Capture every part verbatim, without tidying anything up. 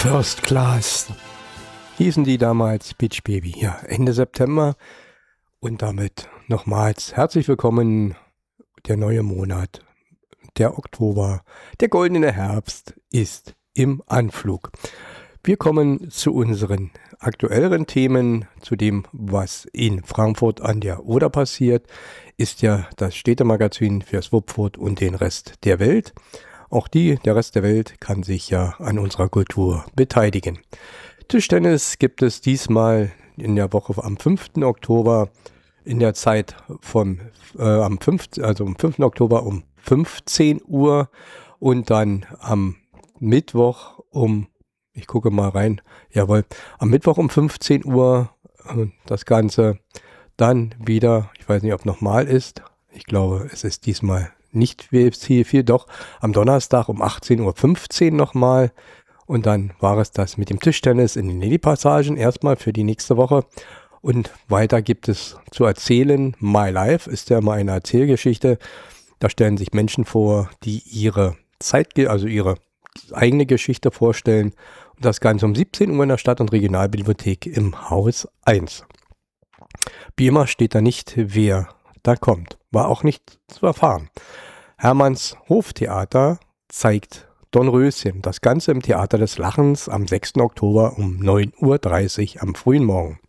First Class hießen die damals, Beach Baby. Ja, Ende September und damit nochmals herzlich willkommen, der neue Monat, der Oktober, der goldene Herbst ist im Anflug. Wir kommen zu unseren aktuelleren Themen, zu dem, was in Frankfurt an der Oder passiert, ist ja das Städtemagazin für Swupfurt und den Rest der Welt. Auch die, der Rest der Welt kann sich ja an unserer Kultur beteiligen. Tischtennis gibt es diesmal in der Woche am fünften Oktober in der Zeit vom äh, am fünften, also am fünften Oktober um fünfzehn Uhr und dann am Mittwoch um, ich gucke mal rein, jawohl, am Mittwoch um fünfzehn Uhr äh, das Ganze dann wieder, ich weiß nicht, ob nochmal ist, ich glaube, es ist diesmal nicht viel, viel, viel, doch am Donnerstag um achtzehn Uhr fünfzehn nochmal. Und dann war es das mit dem Tischtennis in den Nelly-Passagen erstmal für die nächste Woche. Und weiter gibt es zu erzählen, My Life ist ja mal eine Erzählgeschichte. Da stellen sich Menschen vor, die ihre Zeit, also ihre eigene Geschichte vorstellen. Und das Ganze um siebzehn Uhr in der Stadt- und Regionalbibliothek im Haus eins. Wie immer steht da nicht, wer da kommt. War auch nicht zu erfahren. Hermanns Hoftheater zeigt Dornröschen. Das Ganze im Theater des Lachens am sechsten Oktober um neun Uhr dreißig am frühen Morgen.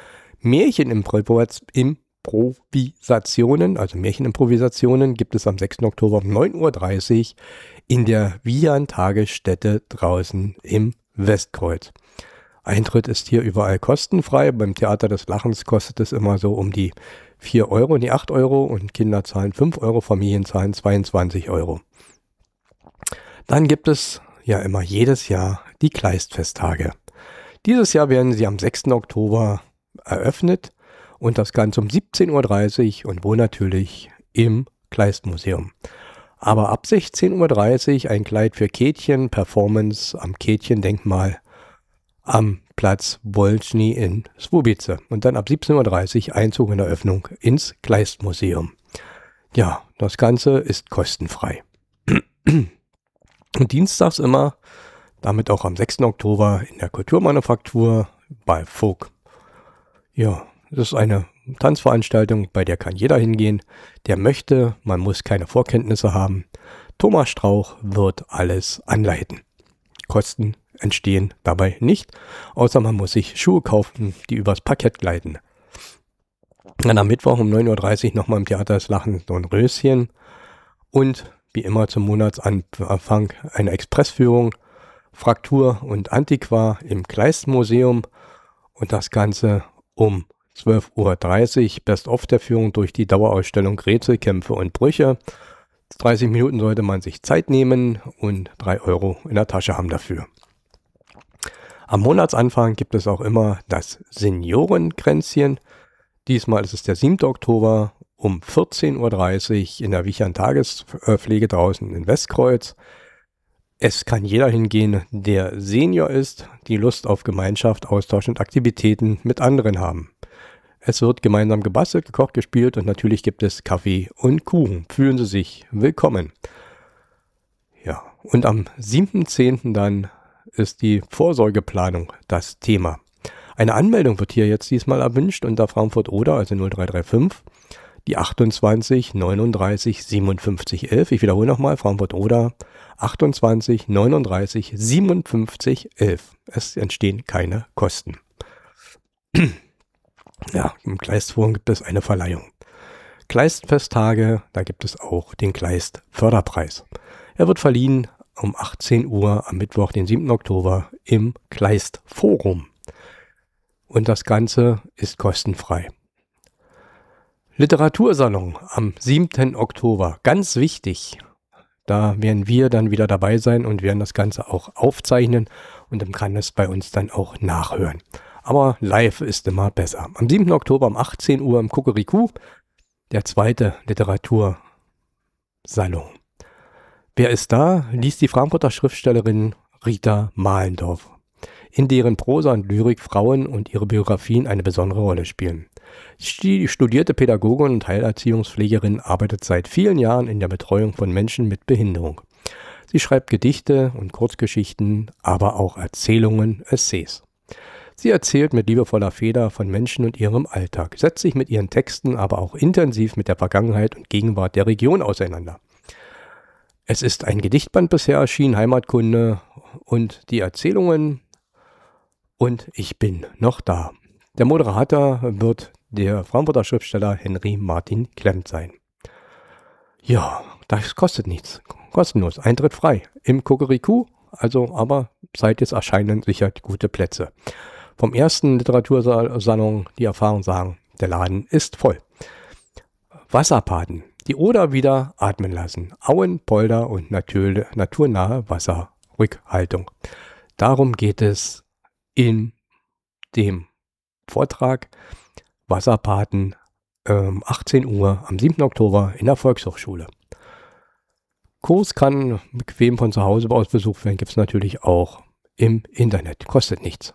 Märchenimprovisationen, also Märchenimprovisationen gibt es am sechsten Oktober um neun Uhr dreißig in der Vian-Tagesstätte draußen im Westkreuz. Eintritt ist hier überall kostenfrei. Beim Theater des Lachens kostet es immer so um die vier Euro, nee, acht Euro und Kinder zahlen fünf Euro, Familien zahlen zweiundzwanzig Euro. Dann gibt es ja immer jedes Jahr die Kleistfesttage. Dieses Jahr werden sie am sechsten Oktober eröffnet und das Ganze um siebzehn Uhr dreißig und wohl natürlich im Kleistmuseum. Aber ab sechzehn Uhr dreißig ein Kleid für Käthchen, Performance am Käthchen-Denkmal am Platz Wolschny in Słubice. Und dann ab siebzehn Uhr dreißig Einzug in der Öffnung ins Kleistmuseum. Ja, das Ganze ist kostenfrei. Und dienstags immer, damit auch am sechsten Oktober in der Kulturmanufaktur bei Vogue. Ja, das ist eine Tanzveranstaltung, bei der kann jeder hingehen, der möchte. Man muss keine Vorkenntnisse haben. Thomas Strauch wird alles anleiten. Kosten entstehen dabei nicht, außer man muss sich Schuhe kaufen, die übers Parkett gleiten. Dann am Mittwoch um neun Uhr dreißig nochmal im Theater des Lachens Dornröschen und wie immer zum Monatsanfang eine Expressführung, Fraktur und Antiqua im Kleistmuseum und das Ganze um zwölf Uhr dreißig, Best-of der Führung durch die Dauerausstellung Rätsel, Kämpfe und Brüche. dreißig Minuten sollte man sich Zeit nehmen und drei Euro in der Tasche haben dafür. Am Monatsanfang gibt es auch immer das Seniorenkränzchen. Diesmal ist es der siebte Oktober um vierzehn Uhr dreißig in der Wichern-Tagespflege draußen in Westkreuz. Es kann jeder hingehen, der Senior ist, die Lust auf Gemeinschaft, Austausch und Aktivitäten mit anderen haben. Es wird gemeinsam gebastelt, gekocht, gespielt und natürlich gibt es Kaffee und Kuchen. Fühlen Sie sich willkommen. Ja, und am siebten zehnten dann ist die Vorsorgeplanung das Thema. Eine Anmeldung wird hier jetzt diesmal erwünscht unter Frankfurt Oder, also null drei drei fünf, die achtundzwanzig neununddreißig siebenundfünfzig elf. Ich wiederhole nochmal, Frankfurt Oder, achtundzwanzig neununddreißig siebenundfünfzig elf. Es entstehen keine Kosten. Ja, im Kleistforum gibt es eine Verleihung. Kleistfesttage, da gibt es auch den Kleist-Förderpreis. Er wird verliehen um achtzehn Uhr am Mittwoch, den siebten Oktober im Kleist-Forum. Und das Ganze ist kostenfrei. Literatursalon am siebten Oktober, ganz wichtig. Da werden wir dann wieder dabei sein und werden das Ganze auch aufzeichnen und dann kann es bei uns dann auch nachhören. Aber live ist immer besser. Am siebten Oktober um achtzehn Uhr im Kukuriku, der zweite Literatursalon. Wer ist da? Liest die Frankfurter Schriftstellerin Rita Mahlendorf, in deren Prosa und Lyrik Frauen und ihre Biografien eine besondere Rolle spielen. Die studierte Pädagogin und Heilerziehungspflegerin arbeitet seit vielen Jahren in der Betreuung von Menschen mit Behinderung. Sie schreibt Gedichte und Kurzgeschichten, aber auch Erzählungen, Essays. Sie erzählt mit liebevoller Feder von Menschen und ihrem Alltag, setzt sich mit ihren Texten aber auch intensiv mit der Vergangenheit und Gegenwart der Region auseinander. Es ist ein Gedichtband bisher erschienen, Heimatkunde und die Erzählungen und Ich bin noch da. Der Moderator wird der Frankfurter Schriftsteller Henry Martin Klemt sein. Ja, das kostet nichts. Kostenlos, Eintritt frei. Im Kukuriku, also aber seit jetzt erscheinen sicher gute Plätze. Vom ersten Literatursalon, die Erfahrungen sagen, der Laden ist voll. Wasserpaden, die Oder wieder atmen lassen. Auen, Polder und natür- naturnahe Wasserrückhaltung. Darum geht es in dem Vortrag Wasserpaten ähm, achtzehn Uhr am siebten Oktober in der Volkshochschule. Kurs kann bequem von zu Hause aus besucht werden, gibt es natürlich auch im Internet, kostet nichts.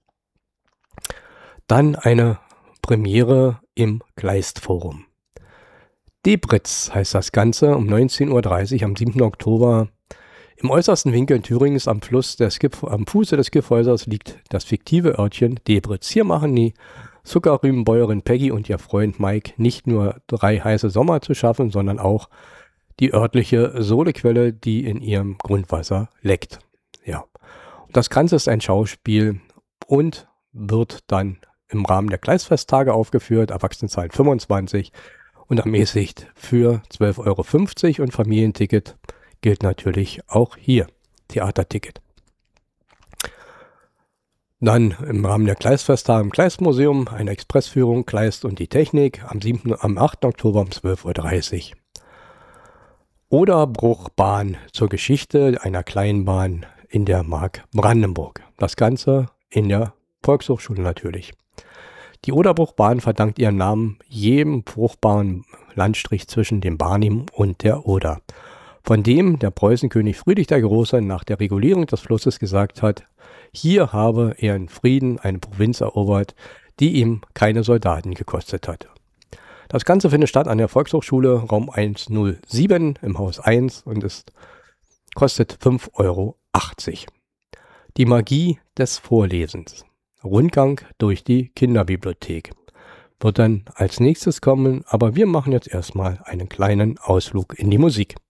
Dann eine Premiere im Kleist-Forum. Debritz heißt das Ganze, um neunzehn Uhr dreißig am siebten Oktober. Im äußersten Winkel Thüringens am Fluss des Gif- am Fuße des Gifhäusers liegt das fiktive Örtchen Debritz. Hier machen die Zuckerrübenbäuerin Peggy und ihr Freund Mike nicht nur drei heiße Sommer zu schaffen, sondern auch die örtliche Sohlequelle, die in ihrem Grundwasser leckt. Ja. Und das Ganze ist ein Schauspiel und wird dann im Rahmen der Kleistfesttage aufgeführt. Erwachsene zahlen fünfundzwanzig und ermäßigt für zwölf Euro fünfzig und Familienticket gilt natürlich auch hier. Theaterticket. Dann im Rahmen der Kleistfesttage im Kleistmuseum eine Expressführung Kleist und die Technik am, siebten, am achten Oktober um zwölf Uhr dreißig. Oderbruchbahn zur Geschichte einer Kleinbahn in der Mark Brandenburg. Das Ganze in der Volkshochschule natürlich. Die Oderbruchbahn verdankt ihren Namen jedem fruchtbaren Landstrich zwischen dem Barnim und der Oder, von dem der Preußenkönig Friedrich der Große nach der Regulierung des Flusses gesagt hat, hier habe er in Frieden eine Provinz erobert, die ihm keine Soldaten gekostet hat. Das Ganze findet statt an der Volkshochschule Raum hundertsieben im Haus eins und ist, kostet fünf Euro achtzig. Die Magie des Vorlesens. Rundgang durch die Kinderbibliothek wird dann als nächstes kommen, aber wir machen jetzt erstmal einen kleinen Ausflug in die Musik.